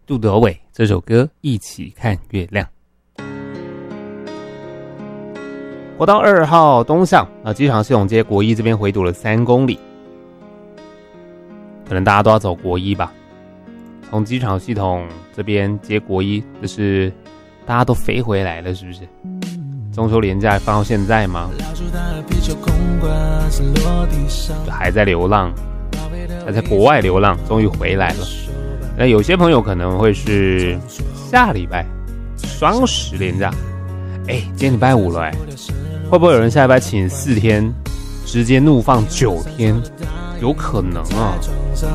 杜德伟这首歌《一起看月亮》。国道2号东向机场系统街国一这边回堵了3公里，可能大家都要走国一吧。从机场系统这边接国一，就是大家都飞回来了，是不是？中秋连假放到现在吗？就还在流浪，还在国外流浪，终于回来了。那有些朋友可能会是下礼拜双10连假，今天礼拜5了会不会有人下礼拜请4天，直接怒放9天？有可能啊。